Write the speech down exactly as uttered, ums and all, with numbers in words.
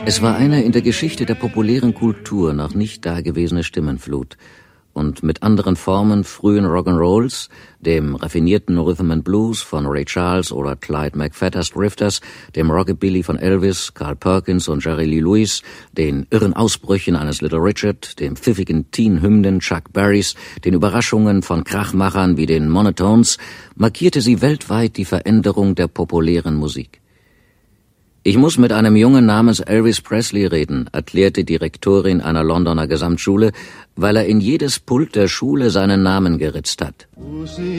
Es war eine in der Geschichte der populären Kultur noch nicht dagewesene Stimmenflut. Und mit anderen Formen frühen Rock'n'Rolls, dem raffinierten Rhythm and Blues von Ray Charles oder Clyde McPhatters Drifters, dem Rockabilly von Elvis, Carl Perkins und Jerry Lee Lewis, den irren Ausbrüchen eines Little Richard, dem pfiffigen Teen-Hymnen Chuck Berrys, den Überraschungen von Krachmachern wie den Monotones, markierte sie weltweit die Veränderung der populären Musik. »Ich muss mit einem Jungen namens Elvis Presley reden«, erklärte die Rektorin einer Londoner Gesamtschule, weil er in jedes Pult der Schule seinen Namen geritzt hat.